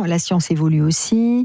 la science évolue aussi.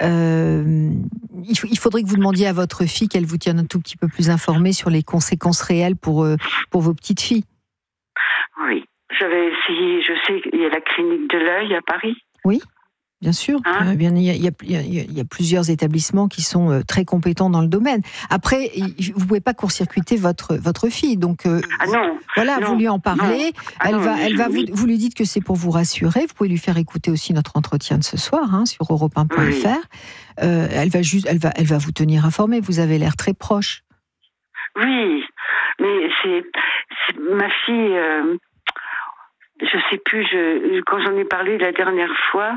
Il faudrait que vous demandiez à votre fille qu'elle vous tienne un tout petit peu plus informée sur les conséquences réelles pour vos petites filles. Oui, j'avais essayé, je sais qu'il y a la clinique de l'œil à Paris. Oui. Bien sûr, il y a plusieurs établissements qui sont très compétents dans le domaine. Après, vous ne pouvez pas court-circuiter votre fille, donc non, vous lui en parlez. Vous lui dites que c'est pour vous rassurer. Vous pouvez lui faire écouter aussi notre entretien de ce soir sur europe1.fr. Oui. Elle va vous tenir informé. Vous avez l'air très proche. Oui, mais c'est ma fille. Je sais plus. Quand j'en ai parlé la dernière fois.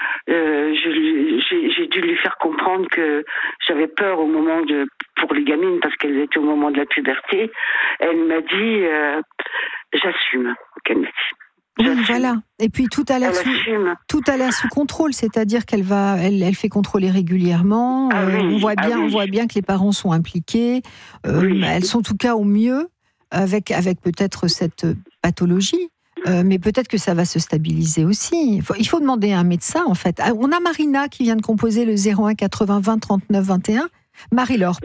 J'ai dû lui faire comprendre que j'avais peur pour les gamines parce qu'elles étaient au moment de la puberté. Elle m'a dit j'assume, qu'elle m'a dit. Oui, voilà. Et puis tout a l'air sous contrôle, c'est-à-dire qu'elle fait contrôler régulièrement. On voit bien que les parents sont impliqués. Elles sont en tout cas au mieux avec peut-être cette pathologie. Mais peut-être que ça va se stabiliser aussi. Il faut demander à un médecin, en fait. On a Marina qui vient de composer le 01 80 20 39 21. Marie-Laure,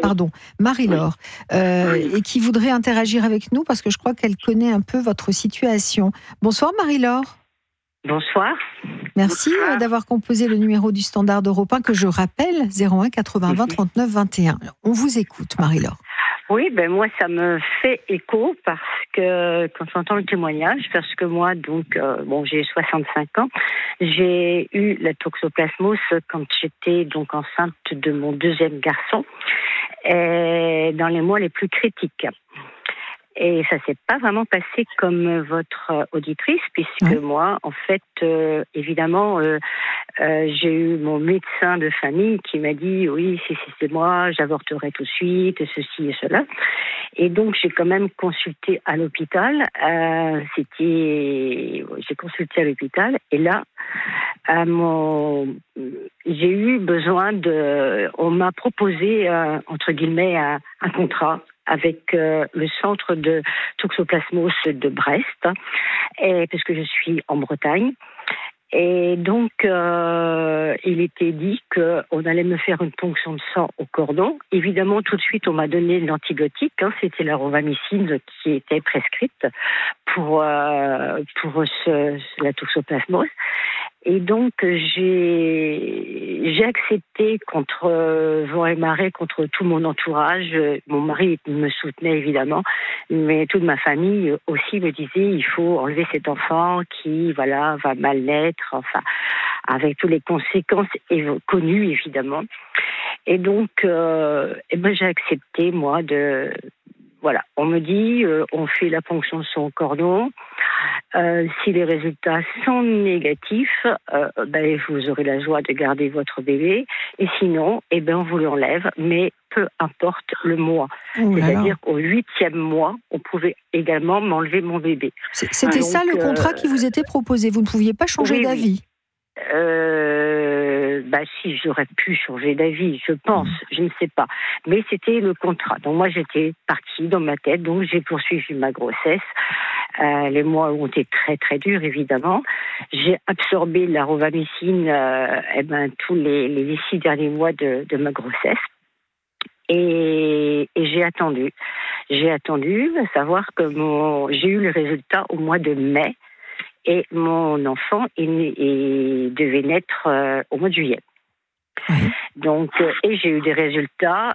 et qui voudrait interagir avec nous parce que je crois qu'elle connaît un peu votre situation. Bonsoir Marie-Laure. Bonsoir. Merci d'avoir composé le numéro du standard européen que je rappelle, 01 80 20 39 21. On vous écoute, Marie-Laure. Oui, moi ça me fait écho parce que quand j'entends le témoignage, parce que moi j'ai 65 ans, j'ai eu la toxoplasmose quand j'étais donc enceinte de mon deuxième garçon, et dans les mois les plus critiques. Et ça s'est pas vraiment passé comme votre auditrice, puisque moi, en fait, évidemment, j'ai eu mon médecin de famille qui m'a dit oui, si c'est moi, j'avorterai tout de suite, ceci et cela. Et donc j'ai quand même consulté à l'hôpital. J'ai consulté à l'hôpital et là, j'ai eu besoin on m'a proposé entre guillemets un contrat avec le centre de toxoplasmose de Brest, puisque je suis en Bretagne. Et donc, il était dit qu'on allait me faire une ponction de sang au cordon. Évidemment, tout de suite, on m'a donné l'antibiotique. C'était la rovamicine qui était prescrite pour la toxoplasmose. Et donc, j'ai accepté contre vent et marée, contre tout mon entourage. Mon mari me soutenait évidemment, mais toute ma famille aussi me disait il faut enlever cet enfant qui va mal naître, avec toutes les conséquences connues évidemment. Et donc, j'ai accepté moi on me dit, on fait la ponction de son cordon. Si les résultats sont négatifs, vous aurez la joie de garder votre bébé. Et sinon, on vous l'enlève, mais peu importe le mois. C'est-à-dire qu'au 8e mois, on pouvait également m'enlever mon bébé. C'était ça le contrat qui vous était proposé. Vous ne pouviez pas changer d'avis. Si j'aurais pu changer d'avis, je pense, je ne sais pas. Mais c'était le contrat. Donc moi, j'étais partie dans ma tête, donc j'ai poursuivi ma grossesse. Les mois ont été très très durs, évidemment. J'ai absorbé la rovamicine tous les 6 derniers mois de ma grossesse. Et j'ai attendu. J'ai attendu à savoir que j'ai eu le résultat au mois de mai. Et mon enfant devait naître au mois de juillet. Donc, et j'ai eu des résultats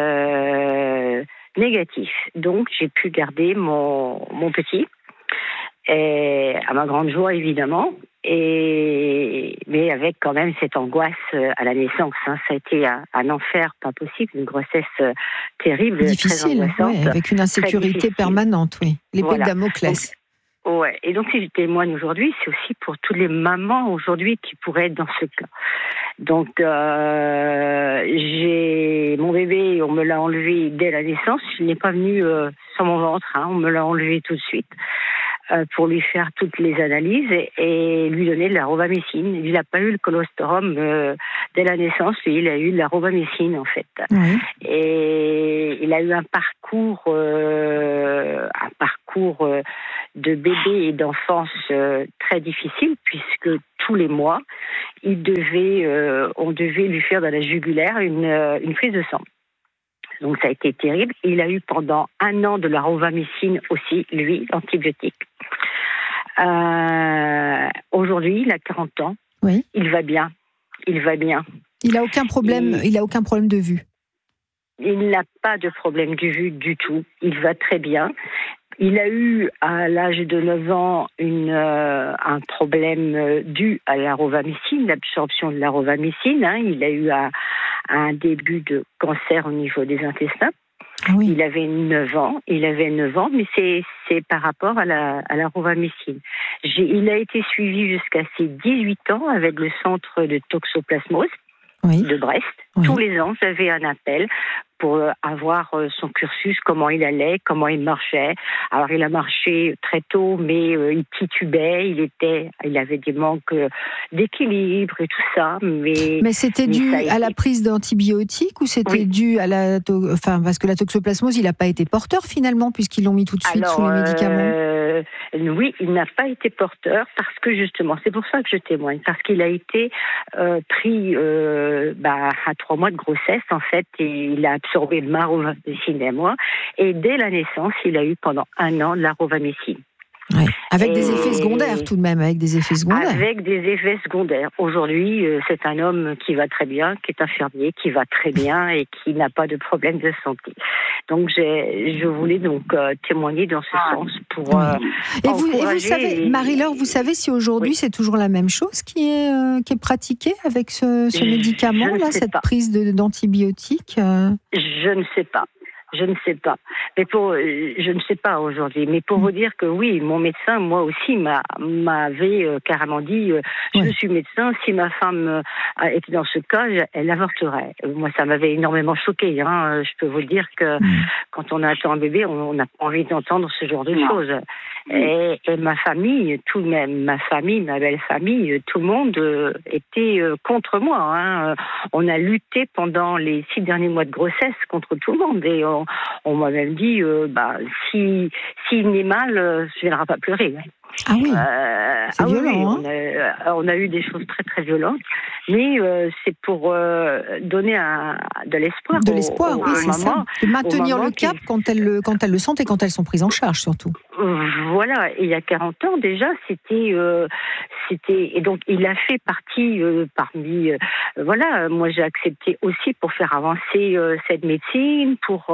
négatifs. Donc, j'ai pu garder mon petit, et à ma grande joie, évidemment. Mais avec quand même cette angoisse à la naissance. Ça a été un enfer, pas possible, une grossesse terrible, difficile, très angoissante. Avec une insécurité permanente, oui. L'épée de Damoclès. Ouais. Et donc, si je témoigne aujourd'hui, c'est aussi pour toutes les mamans aujourd'hui qui pourraient être dans ce cas. Donc, j'ai mon bébé, on me l'a enlevé dès la naissance. Il n'est pas venu sans mon ventre, on me l'a enlevé tout de suite pour lui faire toutes les analyses et lui donner de la rovamicine. Il n'a pas eu le colostrum dès la naissance, il a eu de la rovamicine, en fait. Oui. Et il a eu un parcours de bébé et d'enfance très difficile, puisque tous les mois, on devait lui faire dans la jugulaire une prise de sang. Donc ça a été terrible. Il a eu pendant 1 an de la rovamicine aussi, lui, l'antibiotique. Aujourd'hui, il a 40 ans. Oui. Il va bien. Il a aucun problème. Il a aucun problème de vue. Il n'a pas de problème de vue du tout. Il va très bien. Il a eu, à l'âge de 9 ans, un problème dû à la rovamicine, l'absorption de la rovamicine. Il a eu un début de cancer au niveau des intestins. Ah oui. Il avait 9 ans, mais c'est par rapport à la rovamicine. Il a été suivi jusqu'à ses 18 ans avec le centre de toxoplasmose de Brest. Oui. Tous les ans, j'avais un appel pour avoir son cursus, comment il allait, comment il marchait. Alors, il a marché très tôt, mais il titubait, il avait des manques d'équilibre et tout ça. Mais c'était dû à la prise d'antibiotiques ou c'était dû à parce que la toxoplasmose, il n'a pas été porteur finalement, puisqu'ils l'ont mis tout de suite sous les médicaments. Oui, il n'a pas été porteur parce que justement, c'est pour ça que je témoigne, parce qu'il a été pris à 3 mois de grossesse en fait, et il a absorbé ma rovamicine et moi, et dès la naissance, il a eu pendant 1 an de la rovamicine. Ouais. Avec des effets secondaires tout de même, avec des effets secondaires. Aujourd'hui, c'est un homme qui va très bien, qui est infirmier, qui va très bien et qui n'a pas de problème de santé. Donc je voulais donc témoigner dans ce sens pour et vous savez, Marie-Laure, vous savez si aujourd'hui c'est toujours la même chose qui est pratiquée avec ce médicament-là, cette prise d'antibiotiques Je ne sais pas. Je ne sais pas. Je ne sais pas aujourd'hui. Mais pour vous dire que oui, mon médecin, moi aussi, m'avait carrément dit, je suis médecin, si ma femme était dans ce cas, elle avorterait. Moi, ça m'avait énormément choquée. Je peux vous dire que quand on attend un bébé, on n'a pas envie d'entendre ce genre de choses. Et ma famille, tout de même, ma belle famille, tout le monde était contre moi. On a lutté pendant les 6 derniers mois de grossesse contre tout le monde. Et on m'a même dit, s'il n'est mal, je ne viendrai pas pleurer. Ah oui, c'est violent. On a eu des choses très très violentes, mais c'est pour donner de l'espoir. De l'espoir, oui, c'est ça. De maintenir le cap quand elles le sentent et quand elles sont prises en charge, surtout. Voilà, et il y a 40 ans déjà, c'était et donc il a fait partie parmi moi j'ai accepté aussi pour faire avancer cette médecine,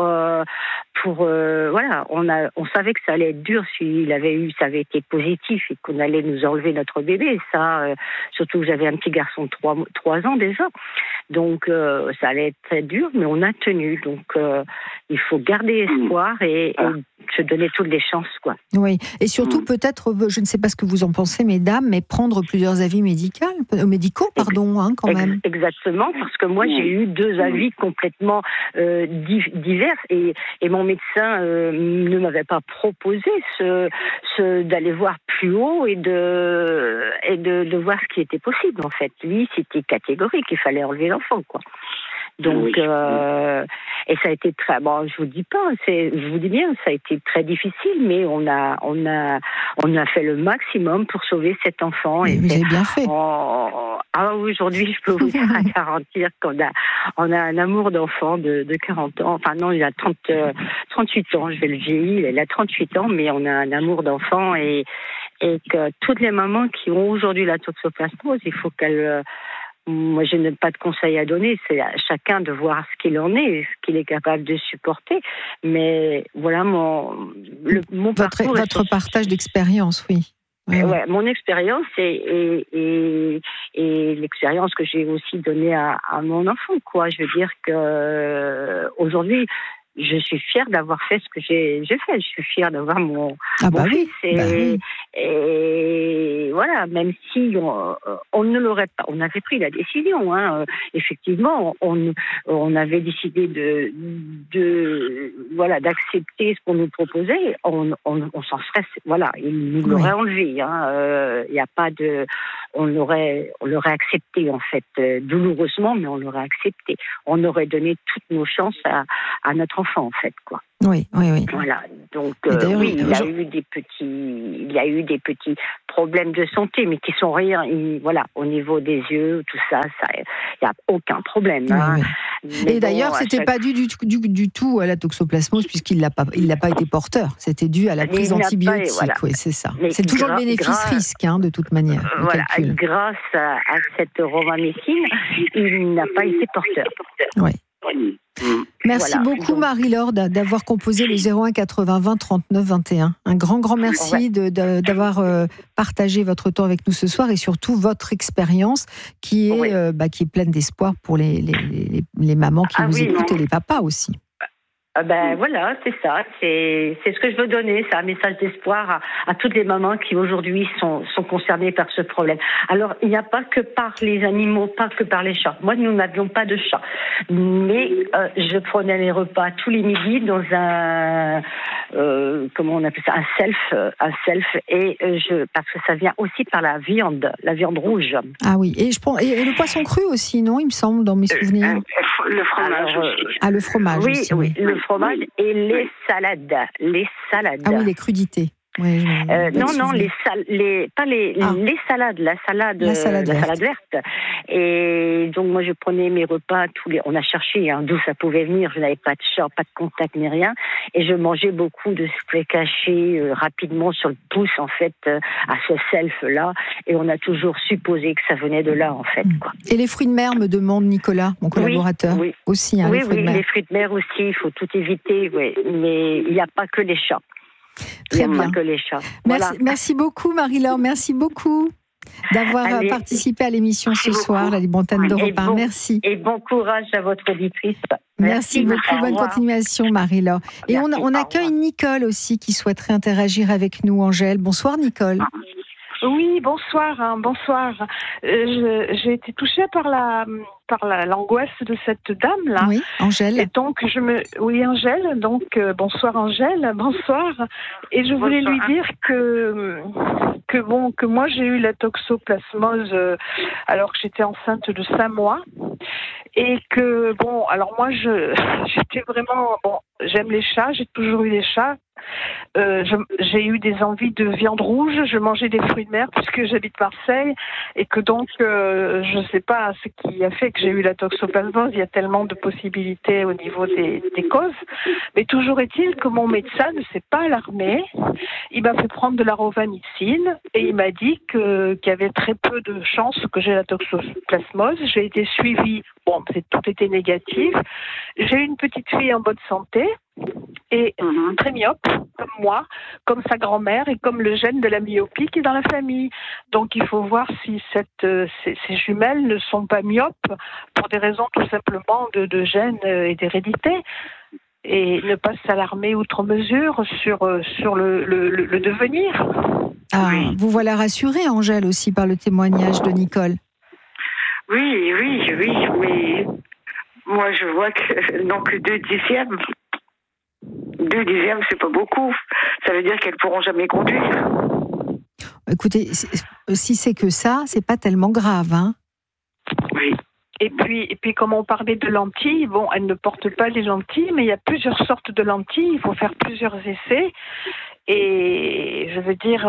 on savait que ça allait être dur si ça avait été positif et qu'on allait nous enlever notre bébé, ça surtout que j'avais un petit garçon de 3 ans déjà. Donc ça allait être très dur, mais on a tenu. Donc il faut garder espoir et se donner toutes les chances, quoi. Oui, et surtout peut-être, je ne sais pas ce que vous en pensez, mesdames, mais prendre plusieurs avis médicaux, quand même. Exactement, parce que moi j'ai eu 2 avis complètement divers et mon médecin ne m'avait pas proposé d'aller voir plus haut et de voir ce qui était possible en fait. Lui, c'était catégorique, il fallait enlever l'enfant, quoi. Donc, et ça a été très, je vous dis bien, ça a été très difficile, mais on a fait le maximum pour sauver cet enfant. Et vous avez bien fait. Aujourd'hui, je peux vous garantir qu'on a un amour d'enfant de 40 ans. Enfin, non, il a 38 ans, je vais le vieillir, il a 38 ans, mais on a un amour d'enfant et que toutes les mamans qui ont aujourd'hui la toxoplasmose, il faut qu'elles, moi, je n'ai pas de conseils à donner. C'est à chacun de voir ce qu'il en est, ce qu'il est capable de supporter. Mais voilà mon parcours. Votre partage d'expérience, oui. Ouais, mon expérience et l'expérience que j'ai aussi donnée à mon enfant, quoi. Je veux dire que aujourd'hui, je suis fière d'avoir fait ce que j'ai fait. Je suis fière d'avoir mon fils. Et voilà, même si on ne l'aurait pas, on avait pris la décision. Effectivement, on avait décidé d'accepter ce qu'on nous proposait. On s'en serait, il nous l'aurait enlevé. Il n'y a pas de, on l'aurait accepté en fait, douloureusement, mais on l'aurait accepté. On aurait donné toutes nos chances à notre enfant en fait, quoi. Oui. Voilà. Donc oui, il y a eu des petits problèmes de santé, mais qui sont rien. Voilà, au niveau des yeux, tout ça, il y a aucun problème. Hein. Et d'ailleurs, c'était pas dû du tout à la toxoplasmose, puisqu'il l'a pas été porteur. C'était dû à la prise antibiotique. Voilà. Oui, c'est ça. Mais c'est toujours le bénéfice-risque, de toute manière. Voilà, grâce à cette romamécine, il n'a pas été porteur. Oui. Merci beaucoup Marie-Laure d'avoir composé le 01 80 20 39 21. Un grand merci d'avoir partagé votre temps avec nous ce soir et surtout votre expérience qui est pleine d'espoir pour les mamans qui vous écoutent et les papas aussi. Voilà, c'est ça. C'est ce que je veux donner. C'est un message d'espoir à toutes les mamans qui aujourd'hui sont concernées par ce problème. Alors, il n'y a pas que par les animaux, pas que par les chats. Moi, nous n'avions pas de chat. Mais je prenais les repas tous les midis dans un comment on appelle ça, un self et parce que ça vient aussi par la viande rouge. Ah oui, et le poisson cru aussi, non, il me semble, dans mes souvenirs. Le fromage aussi. Le fromage aussi. Oui, le fromage et les salades. Ah oui, les crudités. Oui, non, les salades, la salade verte. Et donc moi je prenais mes repas on a cherché d'où ça pouvait venir. Je n'avais pas de chat, pas de contact ni rien, et je mangeais beaucoup de steak caché rapidement sur le pouce en fait à ce self là. Et on a toujours supposé que ça venait de là en fait. Quoi. Et les fruits de mer, me demande Nicolas, mon collaborateur, aussi. Les fruits de mer aussi, il faut tout éviter. Oui. Mais il n'y a pas que les chats. Très bien. Que les chats. Merci beaucoup Marie-Laure, merci beaucoup d'avoir participé à l'émission ce soir, la Libre Antenne d'Europe 1. Merci. Et bon courage à votre auditrice. Merci beaucoup, bonne continuation Marie-Laure. Et on accueille Nicole aussi qui souhaiterait interagir avec nous, Angèle. Bonsoir Nicole. Oui, bonsoir. J'ai été touchée par l'angoisse de cette dame là. Oui, Angèle. Et donc Angèle. Donc bonsoir Angèle, bonsoir. Et je voulais lui dire que moi j'ai eu la toxoplasmose alors que j'étais enceinte de 5 mois. Et que alors moi j'étais vraiment j'aime les chats, j'ai toujours eu des chats. J'ai eu des envies de viande rouge, je mangeais des fruits de mer puisque j'habite Marseille et que donc je sais pas ce qui a fait que j'ai eu la toxoplasmose. Il y a tellement de possibilités au niveau des causes, mais toujours est-il que mon médecin ne s'est pas alarmé. Il m'a fait prendre de la rofamicine et il m'a dit qu'il y avait très peu de chances que j'ai la toxoplasmose. J'ai été suivie, tout était négatif. J'ai une petite fille en bonne santé et très myope, comme moi, comme sa grand-mère et comme le gène de la myopie qui est dans la famille. Donc il faut voir si ces jumelles ne sont pas myopes pour des raisons tout simplement de gène et d'hérédité. Et ne pas s'alarmer outre mesure sur le devenir. Vous voilà rassurée, Angèle, aussi par le témoignage de Nicole. Oui, mais moi je vois que donc 2 dixièmes. 2 dixièmes, c'est pas beaucoup. Ça veut dire qu'elles pourront jamais conduire. Écoutez, si c'est que ça, c'est pas tellement grave, hein. Oui. Et puis, comme on parlait de lentilles, elles ne portent pas les lentilles, mais il y a plusieurs sortes de lentilles. Il faut faire plusieurs essais. Et je veux dire,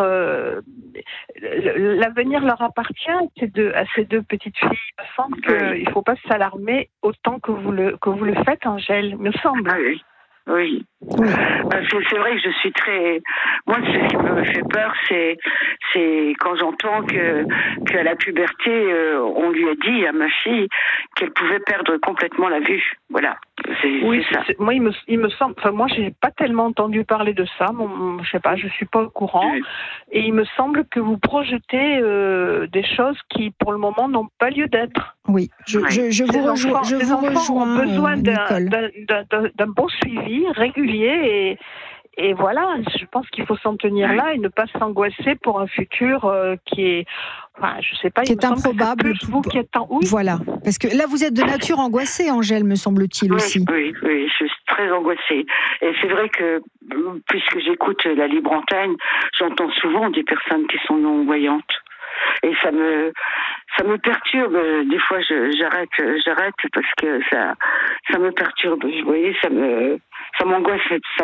l'avenir leur appartient à ces 2 petites filles. Il me semble qu'il ne faut pas s'alarmer autant que vous le faites, Angèle, me semble. Ah oui. Oui. C'est vrai que je suis très... Moi, ce qui me fait peur, c'est quand j'entends qu'à la puberté, on lui a dit à ma fille qu'elle pouvait perdre complètement la vue. Voilà. C'est ça. Moi, il me semble... Enfin, moi, j'ai pas tellement entendu parler de ça. Je sais pas, je suis pas au courant. Oui. Et il me semble que vous projetez des choses qui, pour le moment, n'ont pas lieu d'être. Oui, je vous rejoins. Les enfants ont besoin d'un bon suivi régulier et voilà, je pense qu'il faut s'en tenir là et ne pas s'angoisser pour un futur qui est, je sais pas, qui est improbable. Vous qui êtes en Voilà, parce que là vous êtes de nature angoissée, Angèle, me semble-t-il aussi. Oui, je suis très angoissée. Et c'est vrai que puisque j'écoute la Libre Antenne, j'entends souvent des personnes qui sont non-voyantes. et ça me perturbe. Des fois, j'arrête parce que ça me perturbe. Vous voyez, ça m'angoisse.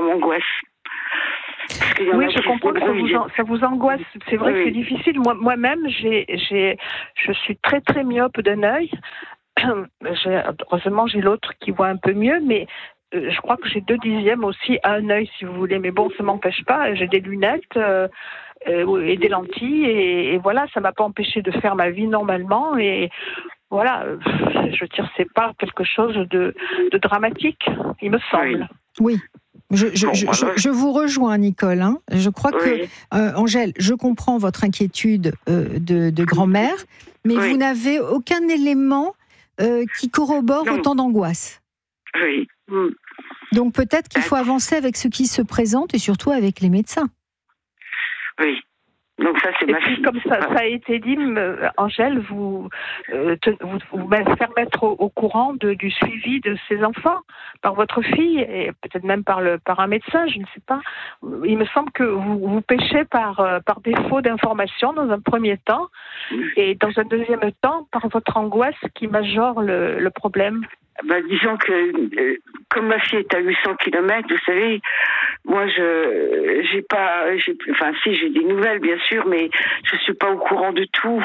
Oui, je comprends que ça vous angoisse. C'est vrai que c'est difficile. Moi-même, je suis très très myope d'un œil. Heureusement, j'ai l'autre qui voit un peu mieux, mais je crois que j'ai 2/10 aussi à un œil, si vous voulez. Mais bon, ça m'empêche pas. J'ai des lunettes et des lentilles, et voilà, ça m'a pas empêché de faire ma vie normalement. Et voilà, je veux dire, c'est pas quelque chose de dramatique, il me semble. Oui. Je vous rejoins, Nicole. Hein. Je crois que, Angèle, je comprends votre inquiétude de grand-mère, mais vous n'avez aucun élément qui corrobore autant d'angoisse. Oui. Donc peut-être qu'il faut avancer avec ce qui se présente et surtout avec les médecins. Oui. Donc ça, c'est ma fille. Comme ça a été dit, Angèle, vous faire mettre au courant du suivi de ces enfants par votre fille et peut-être même par un médecin, je ne sais pas. Il me semble que vous péchez par défaut d'information dans un premier temps et dans un deuxième temps par votre angoisse qui majore le problème. Disons que comme ma fille est à 800 km, vous savez, moi j'ai des nouvelles bien sûr, mais je suis pas au courant de tout.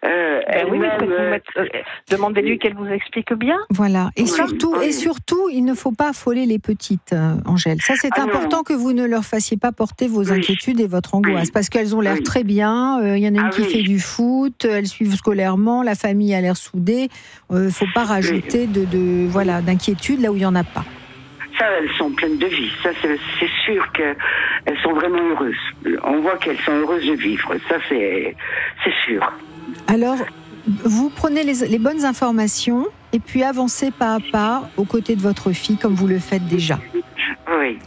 Demandez-lui qu'elle vous explique bien. Voilà. Et surtout, il ne faut pas affoler les petites, Angèle. Ça, c'est important que vous ne leur fassiez pas porter vos inquiétudes et votre angoisse, parce qu'elles ont l'air très bien. Il y en a une qui fait du foot, elles suivent scolairement, la famille a l'air soudée. Faut pas rajouter d'inquiétude là où il y en a pas. Ça, elles sont pleines de vie. Ça, c'est sûr qu'elles sont vraiment heureuses. On voit qu'elles sont heureuses de vivre. Ça, c'est sûr. Alors, vous prenez les bonnes informations et puis avancez pas à pas aux côtés de votre fille comme vous le faites déjà.